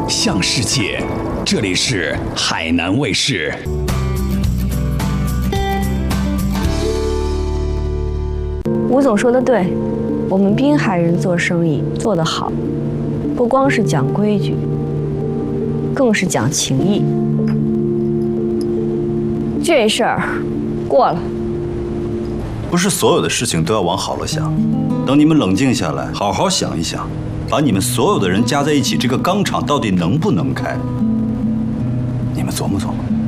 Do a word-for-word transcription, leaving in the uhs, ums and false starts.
向世界，这里是海南卫视。 吴总说的对，我们滨海人做生意做得好，不光是讲规矩，更是讲情义。这事儿过了。 不是所有的事情都要往好了想，等你们冷静下来，好好想一想，把你们所有的人加在一起，这个钢厂到底能不能开？你们琢磨琢磨。